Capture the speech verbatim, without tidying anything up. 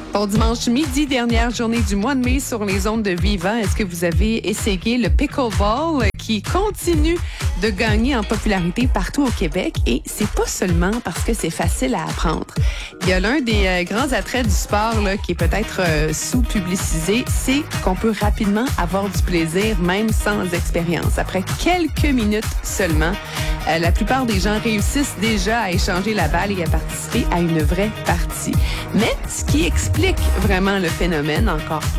Bon dimanche midi, dernière journée du mois de mai sur les ondes de Viva. Est-ce que vous avez essayé le pickleball qui continue de gagner en popularité partout au Québec? Et c'est pas seulement parce que c'est facile à apprendre. Il y a l'un des euh, grands attraits du sport là, qui est peut-être euh, sous-publicisé, c'est qu'on peut rapidement avoir du plaisir, même sans expérience. Après quelques minutes seulement, euh, la plupart des gens réussissent déjà à échanger la balle et à participer à une vraie partie. Mais ce qui explique vraiment le phénomène encore